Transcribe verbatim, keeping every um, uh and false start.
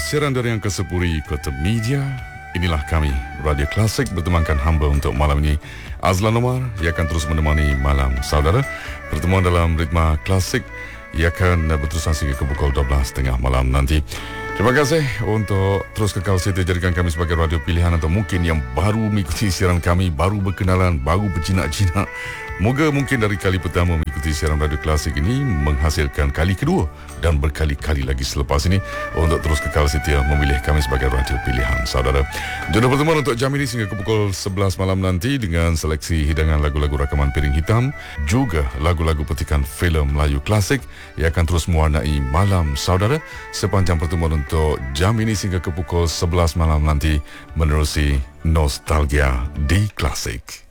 siaran dari yang Kesepuri Kota Media. Inilah kami, Radio Klasik bertemankan hamba untuk malam ini. Azlan Omar yang akan terus menemani malam saudara. Pertemuan dalam ritma klasik ia akan berterusan sehingga ke pukul dua belas tiga puluh malam nanti. Terima kasih untuk terus kekal setia jadikan kami sebagai radio pilihan, atau mungkin yang baru mengikuti siaran kami, baru berkenalan, baru berjinak-jinak. Moga mungkin dari kali pertama mengikuti siaran radio klasik ini menghasilkan kali kedua dan berkali-kali lagi selepas ini untuk terus kekal setia memilih kami sebagai radio pilihan saudara. Jodoh pertemuan untuk jam ini sehingga ke pukul sebelas malam nanti dengan seleksi hidangan lagu-lagu rakaman piring hitam, juga lagu-lagu petikan filem Melayu klasik yang akan terus mewarnai malam saudara sepanjang pertemuan untuk jam ini sehingga ke pukul sebelas malam nanti menerusi Nostalgia di Klasik.